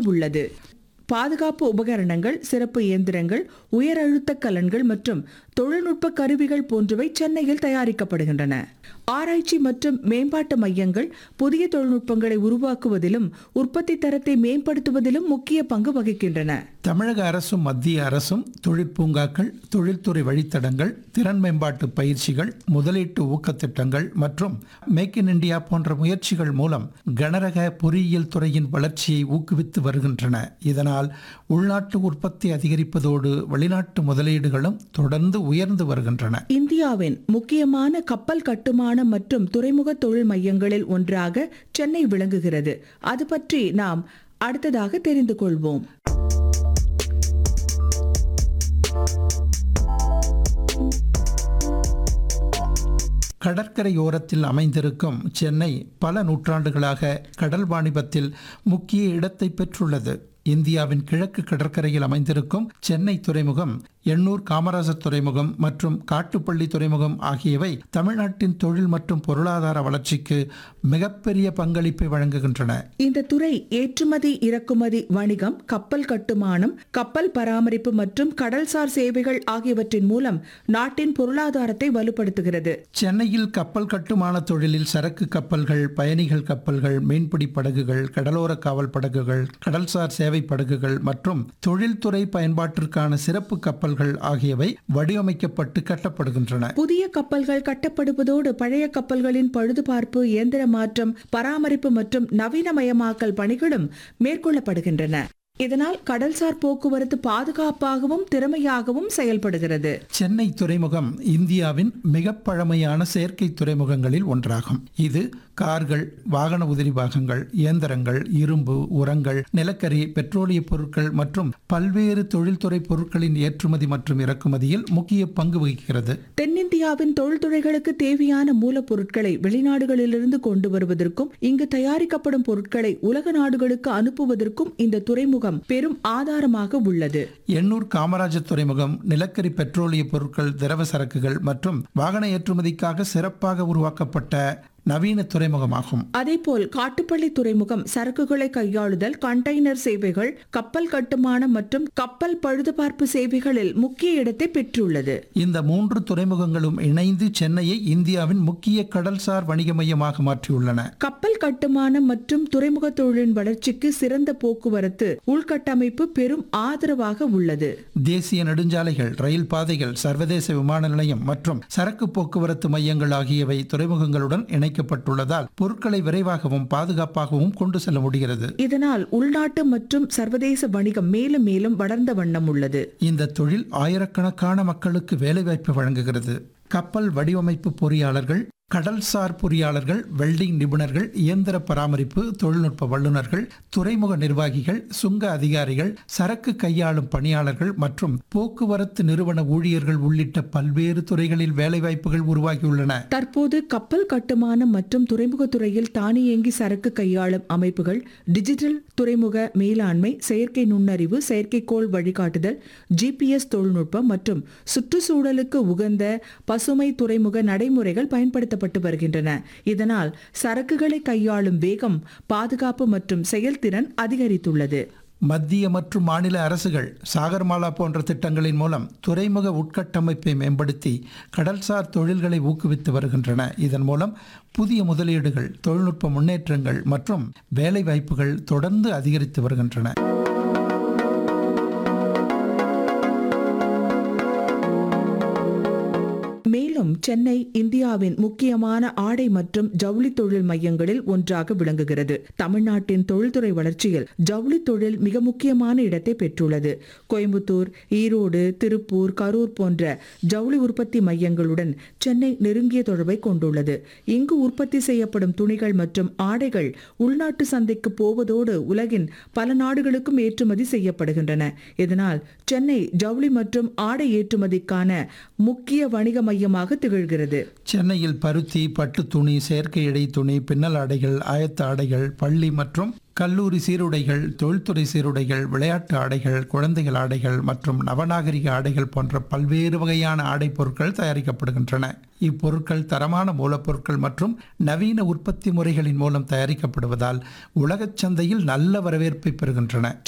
உள்ளது. பாதுகாப்பு உபகரணங்கள், சிறப்பு இயந்திரங்கள், உயர் அழுத்த கலன்கள் மற்றும் தொழில்நுட்ப கருவிகள் போன்றவை சென்னையில் தயாரிக்கப்படுகின்றன. ஆராய்ச்சி மற்றும் மேம்பாட்டு மையங்கள் புதிய தொழில்நுட்பங்களை உருவாக்குவதிலும் உற்பத்தி தரத்தை மேம்படுத்துவதிலும் முக்கிய பங்கு வகிக்கின்றன. தமிழக அரசும் மத்திய அரசும் தொழிற்பூங்காக்கள், தொழில்துறை வழித்தடங்கள், திறன் மேம்பாட்டு பயிற்சிகள், முதலீட்டு ஊக்கத்திட்டங்கள் மற்றும் மேக் இன் இந்தியா போன்ற முயற்சிகள் மூலம் கனரக பொறியியல் துறையின் வளர்ச்சியை ஊக்குவித்து வருகின்றன. இதனால் உள்நாட்டு உற்பத்தி அதிகரிப்பதோடு வெளிநாட்டு முதலீடுகளும் தொடர்ந்து உயர்ந்து வருகின்றன. இந்தியாவின் முக்கியமான கப்பல் கட்டுமான மற்றும் துறைமுக தொழில் மையங்களில் ஒன்றாக சென்னை விளங்குகிறது. அது பற்றி நாம் அடுத்ததாக தெரிந்து கொள்வோம். கடற்கரையோரத்தில் அமைந்திருக்கும் சென்னை பல நூற்றாண்டுகளாக கடல் வாணிபத்தில் முக்கிய இடத்தை பெற்றுள்ளது. இந்தியாவின் கிழக்கு கடற்கரையில் அமைந்திருக்கும் சென்னை துறைமுகம், எண்ணூர் காமராஜர் துறைமுகம் மற்றும் காட்டுப்பள்ளி துறைமுகம் ஆகியவை தமிழ்நாட்டின் தொழில் மற்றும் பொருளாதார வளர்ச்சிக்கு மிகப்பெரிய பங்களிப்பை வழங்குகின்றன. இந்த துறை ஏற்றுமதி, இறக்குமதி, வணிகம், கப்பல் கட்டுமானம், கப்பல் பராமரிப்பு மற்றும் கடல்சார் சேவைகள் ஆகியவற்றின் மூலம் நாட்டின் பொருளாதாரத்தை வலுப்படுத்துகிறது. சென்னையில் கப்பல் கட்டுமான தொழிலில் சரக்கு கப்பல்கள், பயணிகள் கப்பல்கள், மீன்பிடி படகுகள், கடலோர காவல் படகுகள், கடல்சார் சேவை படகுகள் மற்றும் தொழில்துறை பயன்பாட்டிற்கான சிறப்பு கப்பல்கள் ஆகியவை வடிவமைக்கப்பட்டு கட்டப்படுகின்றன. புதிய கப்பல்கள் கட்டப்படுவதோடு பழைய கப்பல்களின் பழுதுபார்ப்பு, இயந்திர மாற்றம், பராமரிப்பு மற்றும் நவீனமயமாக்கல் பணிகளும் மேற்கொள்ளப்படுகின்றன. இதனால் கடல்சார் போக்குவரத்து பாதுகாப்பாகவும் திறமையாகவும் செயல்படுகிறது. சென்னை துறைமுகம் இந்தியாவின் மிக பழமையான செயற்கை துறைமுகங்களில் ஒன்றாகும். இது கார்கள், வாகன உதிரி பாகங்கள், இயந்திரங்கள், இரும்பு, உரங்கள், நிலக்கரி, பெட்ரோலிய பொருட்கள் மற்றும் பல்வேறு தொழில்துறை பொருட்களின் ஏற்றுமதி மற்றும் இறக்குமதியில் முக்கிய பங்கு வகிக்கிறது. தென்னிந்தியாவின் தொழில்துறைகளுக்கு தேவையான மூலப்பொருட்களை வெளிநாடுகளிலிருந்து கொண்டு வருவதற்கும் இங்கு தயாரிக்கப்படும் பொருட்களை உலக நாடுகளுக்கு அனுப்புவதற்கும் இந்த துறைமுகம் பெரும் ஆதாரமாக உள்ளது. எண்ணூர் காமராஜர் துறைமுகம் நிலக்கரி, பெட்ரோலிய பொருட்கள், திரவ சரக்குகள் மற்றும் வாகன ஏற்றுமதிக்காக சிறப்பாக உருவாக்கப்பட்ட நவீன துறைமுகமாகும். அதேபோல் காட்டுப்பள்ளி துறைமுகம் சரக்குகளை கையாளுதல், கண்டெய்னர் சேவைகள், கப்பல் கட்டுமானம் மற்றும் கப்பல் பழுதுபார்ப்பு சேவைகளில் முக்கிய இடத்தை பெற்றுள்ளது. இந்த 3 துறைமுகங்களும் இணைந்து சென்னையை இந்தியாவின் முக்கிய கடல்சார் வணிக மையமாக மாற்றியுள்ளன. கப்பல் கட்டுமானம் மற்றும் துறைமுக தொழிலின் வளர்ச்சிக்கு சிறந்த போக்குவரத்து உள்கட்டமைப்பு பெரும் ஆதரவாக உள்ளது. தேசிய நெடுஞ்சாலைகள், ரயில் பாதைகள், சர்வதேச விமான நிலையம் மற்றும் சரக்கு போக்குவரத்து மையங்கள் ஆகியவை துறைமுகங்களுடன் இணைக்கப்பட்டுள்ளதால் பொருட்களை விரைவாகவும் பாதுகாப்பாகவும் கொண்டு செல்ல முடிகிறது. இதனால் உள்நாட்டு மற்றும் சர்வதேச வணிகம் மேலும் மேலும் வளர்ந்த வண்ணம் உள்ளது. இந்த தொழில் ஆயிரக்கணக்கான மக்களுக்கு வேலைவாய்ப்பு வழங்குகிறது. கப்பல் வடிவமைப்பு பொறியாளர்கள், கடல்சார் பொறியாளர்கள், வெல்டிங் நிபுணர்கள், இயந்திர பராமரிப்பு தொழில்நுட்ப வல்லுநர்கள், துறைமுக நிர்வாகிகள், சுங்க அதிகாரிகள், சரக்கு கையாளும் பணியாளர்கள் மற்றும் போக்குவரத்து நிறுவன ஊழியர்கள் உள்ளிட்ட பல்வேறு துறைகளில் வேலைவாய்ப்புகள் உருவாகியுள்ளன. தற்போது கப்பல் கட்டுமானம் மற்றும் துறைமுக துறையில் தானியங்கி சரக்கு கையாளும் அமைப்புகள், டிஜிட்டல் துறைமுக மேலாண்மை, செயற்கை நுண்ணறிவு, செயற்கைக்கோள் வழிகாட்டுதல், GPS தொழில்நுட்பம் மற்றும் சுற்றுச்சூழலுக்கு உகந்த பசுமை துறைமுக நடைமுறைகள் பயன்படுத்த வருகின்றன. இதனால் சரக்குகளை கையாளும் வேகம், பாதுகாப்பு மற்றும் செயல்திறன் அதிகரித்துள்ளது. மத்திய மற்றும் மாநில அரசுகள் சாகர்மாலா போன்ற திட்டங்களின் மூலம் துறைமுக உட்கட்டமைப்பை மேம்படுத்தி கடல்சார் தொழில்களை ஊக்குவித்து வருகின்றன. இதன் மூலம் புதிய முதலீடுகள், தொழில்நுட்ப முன்னேற்றங்கள் மற்றும் வேலை வாய்ப்புகள் தொடர்ந்து அதிகரித்து வருகின்றன. மேலும் சென்னை இந்தியாவின் முக்கியமான ஆடை மற்றும் ஜவுளி தொழில் மையங்களில் ஒன்றாக விளங்குகிறது. தமிழ்நாட்டின் தொழில்துறை வளர்ச்சியில் ஜவுளி தொழில் மிக முக்கியமான இடத்தை பெற்றுள்ளது. கோயம்புத்தூர், ஈரோடு, திருப்பூர், கரூர் போன்ற ஜவுளி உற்பத்தி மையங்களுடன் சென்னை நெருங்கிய தொடர்பை கொண்டுள்ளது. இங்கு உற்பத்தி செய்யப்படும் துணிகள் மற்றும் ஆடைகள் உள்நாட்டு சந்தைக்கு போவதோடு உலகின் பல நாடுகளுக்கும் ஏற்றுமதி செய்யப்படுகின்றன. இதனால் சென்னை ஜவுளி மற்றும் ஆடை ஏற்றுமதிக்கான முக்கிய வணிக மையமாக திகழ்கிறது. சென்னையில் பருத்தி, பட்டு துணி, செயற்கை இடை துணி, பின்னல் ஆடைகள், ஆயத்த ஆடைகள், பள்ளி மற்றும் கல்லூரி சீருடைகள், தொழில்துறை சீருடைகள், விளையாட்டு ஆடைகள், குழந்தைகள் ஆடைகள் மற்றும் நவநாகரிக ஆடைகள் போன்ற பல்வேறு வகையான ஆடை பொருட்கள் தயாரிக்கப்படுகின்றன. இப்பொருட்கள் தரமான மூலப்பொருட்கள் மற்றும் நவீன உற்பத்தி முறைகளின் மூலம் தயாரிக்கப்படுவதால் உலகச் சந்தையில் நல்ல வரவேற்பை பெறுகின்றன.